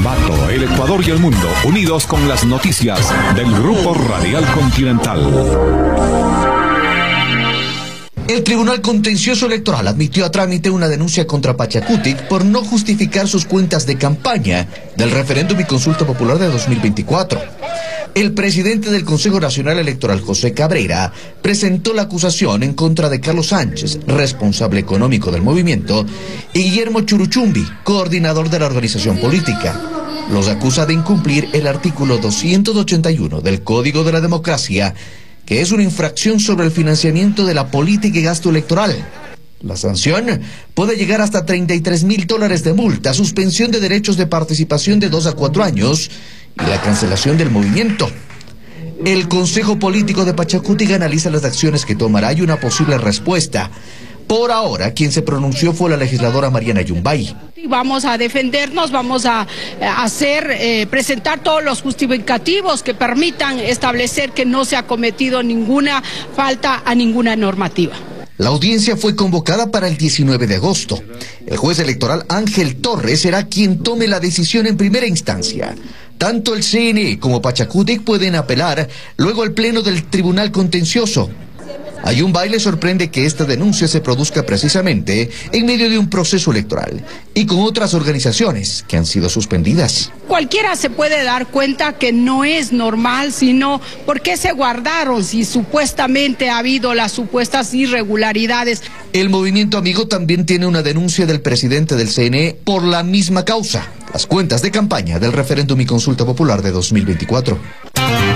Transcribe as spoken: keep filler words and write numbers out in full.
Ambato, el Ecuador y el mundo, unidos con las noticias del Grupo Radial Continental. El Tribunal Contencioso Electoral admitió a trámite una denuncia contra Pachacutic por no justificar sus cuentas de campaña del referéndum y consulta popular de dos mil veinticuatro. El presidente del Consejo Nacional Electoral, José Cabrera, presentó la acusación en contra de Carlos Sánchez, responsable económico del movimiento, y Guillermo Churuchumbi, coordinador de la organización política. Los acusa de incumplir el artículo doscientos ochenta y uno del Código de la Democracia, que es una infracción sobre el financiamiento de la política y gasto electoral. La sanción puede llegar hasta treinta y tres mil dólares de multa, suspensión de derechos de participación de dos a cuatro años y la cancelación del movimiento. El Consejo Político de Pachacutic analiza las acciones que tomará y una posible respuesta. Por ahora, quien se pronunció fue la legisladora Mariana Yumbay. Vamos a defendernos, vamos a hacer, eh, presentar todos los justificativos que permitan establecer que no se ha cometido ninguna falta a ninguna normativa. La audiencia fue convocada para el diecinueve de agosto. El juez electoral Ángel Torres será quien tome la decisión en primera instancia. Tanto el C N E como Pachacutic pueden apelar luego al pleno del Tribunal Contencioso. A Yumbay le sorprende que esta denuncia se produzca precisamente en medio de un proceso electoral y con otras organizaciones que han sido suspendidas. Cualquiera se puede dar cuenta que no es normal, sino por qué se guardaron si supuestamente ha habido las supuestas irregularidades. El Movimiento Amigo también tiene una denuncia del presidente del C N E por la misma causa, las cuentas de campaña del referéndum y consulta popular de dos mil veinticuatro.